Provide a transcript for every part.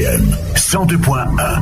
BPM 102.1.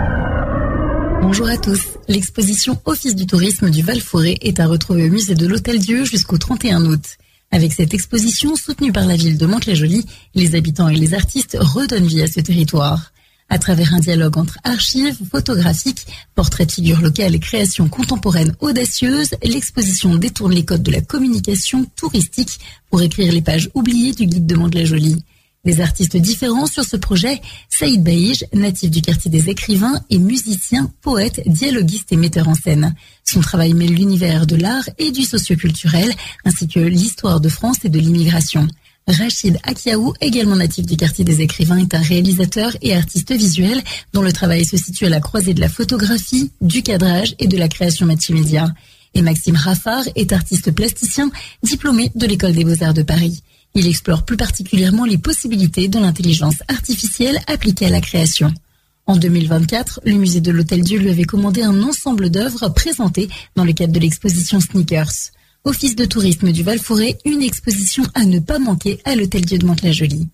Bonjour à tous. L'exposition Office du tourisme du Val-Forêt est à retrouver au musée de l'Hôtel-Dieu jusqu'au 31 août. Avec cette exposition soutenue par la ville de Mantes-la-Jolie, les habitants et les artistes redonnent vie à ce territoire. À travers un dialogue entre archives, photographiques, portraits de figures locales et créations contemporaines audacieuses, l'exposition détourne les codes de la communication touristique pour écrire les pages oubliées du guide de Mantes-la-Jolie. Des artistes différents sur ce projet, Saïd Baïj, natif du quartier des Écrivains, est musicien, poète, dialoguiste et metteur en scène. Son travail mêle l'univers de l'art et du socioculturel, ainsi que l'histoire de France et de l'immigration. Rachid Akiaou, également natif du quartier des Écrivains, est un réalisateur et artiste visuel dont le travail se situe à la croisée de la photographie, du cadrage et de la création multimédia. Et Maxime Raffard est artiste plasticien, diplômé de l'École des Beaux-Arts de Paris. Il explore plus particulièrement les possibilités de l'intelligence artificielle appliquée à la création. En 2024, le musée de l'Hôtel-Dieu lui avait commandé un ensemble d'œuvres présentées dans le cadre de l'exposition Sneakers. Office de tourisme du Val-Forêt, une exposition à ne pas manquer à l'Hôtel-Dieu de Mantes-la-Jolie.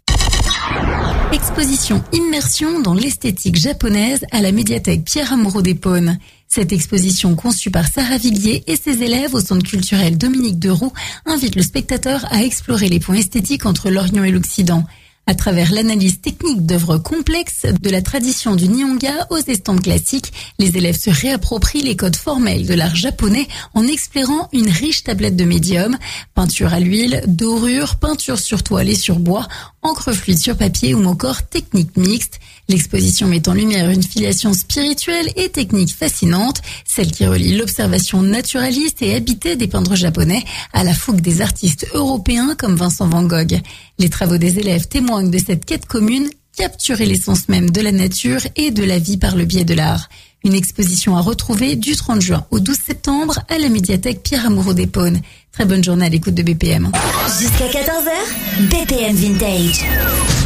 Exposition immersion dans l'esthétique japonaise à la médiathèque Pierre Amoureau des Paunes. Cette exposition conçue par Sarah Villiers et ses élèves au centre culturel Dominique Deroux invite le spectateur à explorer les points esthétiques entre l'Orient et l'Occident. À travers l'analyse technique d'œuvres complexes, de la tradition du Nihonga aux estampes classiques, les élèves se réapproprient les codes formels de l'art japonais en explorant une riche tablette de médiums, peinture à l'huile, dorure, peinture sur toile et sur bois, encre fluide sur papier ou encore technique mixte. L'exposition met en lumière une filiation spirituelle et technique fascinante, celle qui relie l'observation naturaliste et habitée des peintres japonais à la fougue des artistes européens comme Vincent Van Gogh. Les travaux des élèves témoignent de cette quête commune, capturer l'essence même de la nature et de la vie par le biais de l'art. Une exposition à retrouver du 30 juin au 12 septembre à la médiathèque Pierre Amoureau des Paunes. Très bonne journée à l'écoute de BPM. Jusqu'à 14h, BPM Vintage.